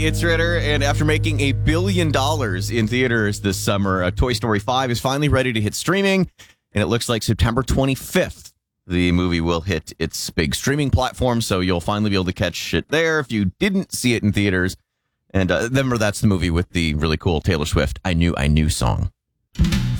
It's Ritter, and after making $1 billion in theaters this summer, Toy Story 5 is finally ready to hit streaming, and it looks like September 25th, the movie will hit its big streaming platform, so you'll finally be able to catch it there if you didn't see it in theaters. And remember, that's the movie with the really cool Taylor Swift I Knew song.